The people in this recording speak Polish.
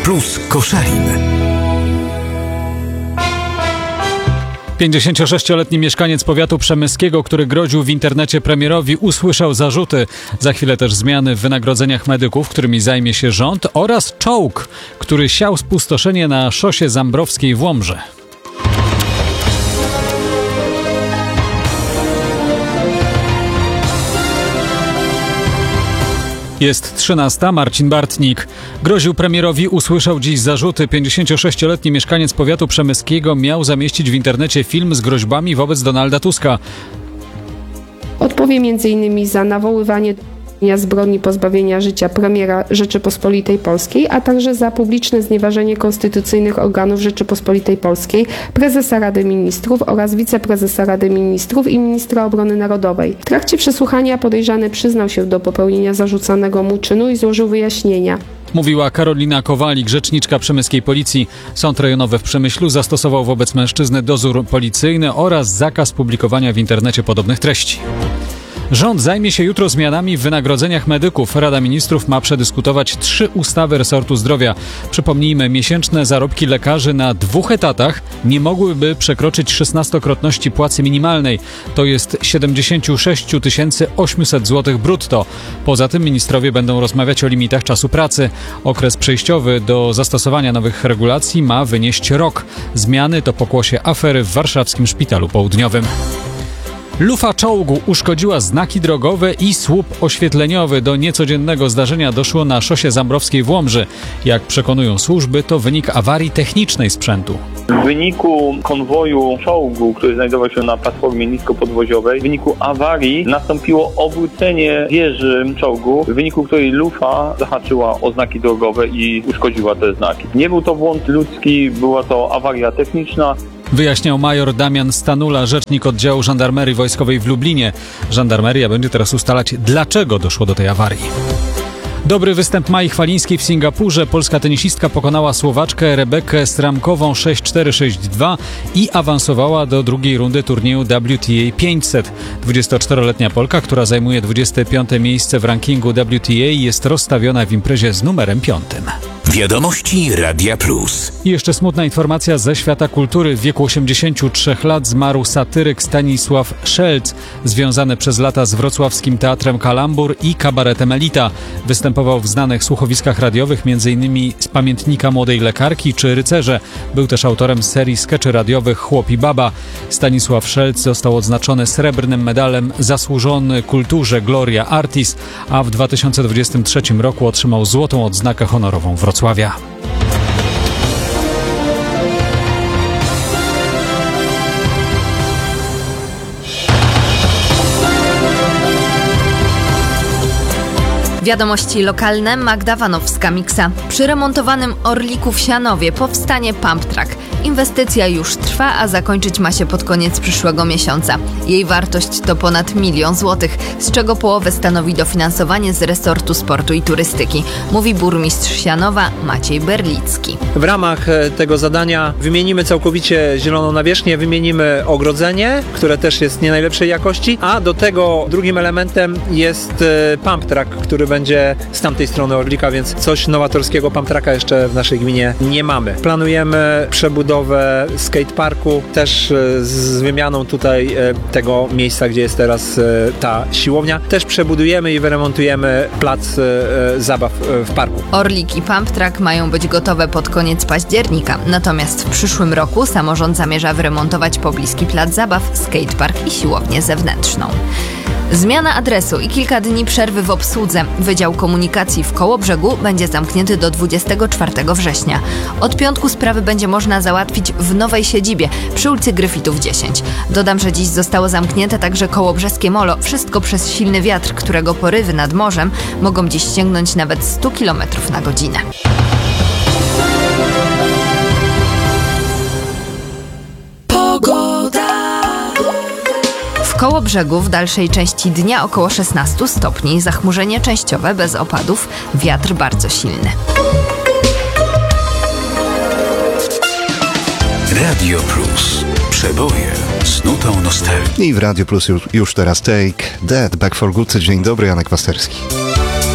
Plus Koszalin. 56-letni mieszkaniec powiatu przemyskiego, który groził w internecie premierowi, usłyszał zarzuty. Za chwilę też zmiany w wynagrodzeniach medyków, którymi zajmie się rząd, oraz czołg, który siał spustoszenie na szosie Zambrowskiej w Łomży. Jest 13. Marcin Bartnik. Groził premierowi, usłyszał dziś zarzuty. 56-letni mieszkaniec powiatu przemyskiego miał zamieścić w internecie film z groźbami wobec Donalda Tuska. Odpowie m.in. za nawoływanie zbrodni pozbawienia życia premiera Rzeczypospolitej Polskiej, a także za publiczne znieważenie konstytucyjnych organów Rzeczypospolitej Polskiej, prezesa Rady Ministrów oraz wiceprezesa Rady Ministrów i ministra obrony narodowej. W trakcie przesłuchania podejrzany przyznał się do popełnienia zarzucanego mu czynu i złożył wyjaśnienia. Mówiła Karolina Kowalik, rzeczniczka przemyskiej policji. Sąd rejonowy w Przemyślu zastosował wobec mężczyzny dozór policyjny oraz zakaz publikowania w internecie podobnych treści. Rząd zajmie się jutro zmianami w wynagrodzeniach medyków. Rada Ministrów ma przedyskutować 3 ustawy resortu zdrowia. Przypomnijmy, miesięczne zarobki lekarzy na 2 etatach nie mogłyby przekroczyć 16-krotności płacy minimalnej. To jest 76 800 zł brutto. Poza tym ministrowie będą rozmawiać o limitach czasu pracy. Okres przejściowy do zastosowania nowych regulacji ma wynieść rok. Zmiany to pokłosie afery w warszawskim Szpitalu Południowym. Lufa czołgu uszkodziła znaki drogowe i słup oświetleniowy. Do niecodziennego zdarzenia doszło na szosie Zambrowskiej w Łomży. Jak przekonują służby, to wynik awarii technicznej sprzętu. W wyniku konwoju czołgu, który znajdował się na platformie niskopodwoziowej, w wyniku awarii nastąpiło obrócenie wieży czołgu, w wyniku której lufa zahaczyła o znaki drogowe i uszkodziła te znaki. Nie był to błąd ludzki, była to awaria techniczna. Wyjaśniał major Damian Stanula, rzecznik oddziału Żandarmerii Wojskowej w Lublinie. Żandarmeria będzie teraz ustalać, dlaczego doszło do tej awarii. Dobry występ Mai Chwalińskiej w Singapurze. Polska tenisistka pokonała Słowaczkę Rebekę Stramkową 6-4-6-2 i awansowała do drugiej rundy turnieju WTA 500. 24-letnia Polka, która zajmuje 25. miejsce w rankingu WTA, jest rozstawiona w imprezie z numerem 5. Wiadomości Radia Plus. I jeszcze smutna informacja ze świata kultury. W wieku 83 lat zmarł satyryk Stanisław Szelc, związany przez lata z wrocławskim Teatrem Kalambur i kabaretem Elita. Występował w znanych słuchowiskach radiowych, m.in. z Pamiętnika Młodej Lekarki czy Rycerze. Był też autorem serii skeczy radiowych Chłop i Baba. Stanisław Szelc został odznaczony srebrnym medalem Zasłużony Kulturze Gloria Artis, a w 2023 roku otrzymał złotą odznakę honorową Wrocławia. Wiadomości lokalne. Magda Wanowska-Miksa. Przy remontowanym Orliku w Sianowie powstanie pump track. Inwestycja już trwa, a zakończyć ma się pod koniec przyszłego miesiąca. Jej wartość to ponad 1 000 000 złotych, z czego połowę stanowi dofinansowanie z resortu sportu i turystyki, mówi burmistrz Sianowa Maciej Berlicki. W ramach tego zadania wymienimy całkowicie zieloną nawierzchnię, wymienimy ogrodzenie, które też jest nie najlepszej jakości, a do tego drugim elementem jest pump track, który będzie z tamtej strony Orlika, więc coś nowatorskiego pump tracka jeszcze w naszej gminie nie mamy. Planujemy przebudowę skateparku, też z wymianą tutaj tego miejsca, gdzie jest teraz ta siłownia. Też przebudujemy i wyremontujemy plac zabaw w parku. Orlik i pump track mają być gotowe pod koniec października, natomiast w przyszłym roku samorząd zamierza wyremontować pobliski plac zabaw, skatepark i siłownię zewnętrzną. Zmiana adresu i kilka dni przerwy w obsłudze. Wydział Komunikacji w Kołobrzegu będzie zamknięty do 24 września. Od piątku sprawy będzie można załatwić w nowej siedzibie przy ulicy Gryfitów 10. Dodam, że dziś zostało zamknięte także kołobrzeskie molo. Wszystko przez silny wiatr, którego porywy nad morzem mogą dziś sięgnąć nawet 100 km na godzinę. W Kołobrzegu w dalszej części dnia około 16 stopni, zachmurzenie częściowe bez opadów, wiatr bardzo silny. Radio Plus. Przeboje z nutą nostalgii. I w Radio Plus już teraz Take That Back for Good. Dzień dobry, Janek Pasterski.